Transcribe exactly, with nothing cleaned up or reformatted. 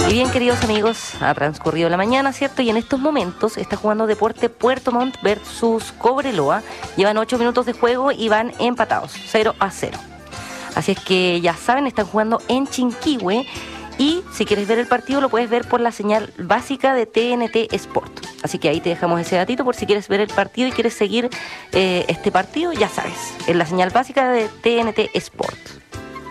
Y bien, queridos amigos, ha transcurrido la mañana, ¿cierto? Y en estos momentos está jugando Deporte Puerto Montt versus Cobreloa. Llevan ocho minutos de juego y van empatados, cero a cero. Así es que ya saben, están jugando en Chinquihue. Y si quieres ver el partido, lo puedes ver por la señal básica de T N T Sport. Así que ahí te dejamos ese datito por si quieres ver el partido y quieres seguir eh, este partido, ya sabes, en la señal básica de T N T Sport.